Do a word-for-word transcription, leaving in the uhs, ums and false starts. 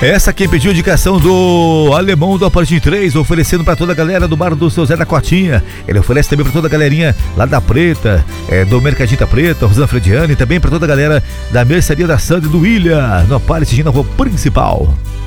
Essa quem pediu indicação do Alemão do Apartim três, oferecendo pra toda a galera do bar do seu Zé da Cotinha. Ele oferece também pra toda a galerinha lá da Preta, é, do Mercadinho da Preta, Rosana Frediani, e também pra toda a galera da Mercearia da Sandra e do William, no Apartim, na rua principal.